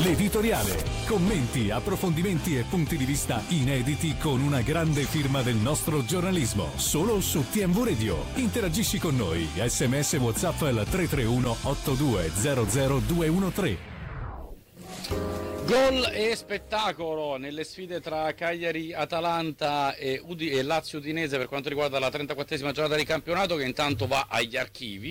L'editoriale. Commenti, approfondimenti e punti di vista inediti con una grande firma del nostro giornalismo. Solo su TMV Radio. Interagisci con noi. SMS WhatsApp al 331 8200 213. Gol e spettacolo nelle sfide tra Cagliari, Atalanta e Lazio Udinese per quanto riguarda la 34esima giornata di campionato, che intanto va agli archivi.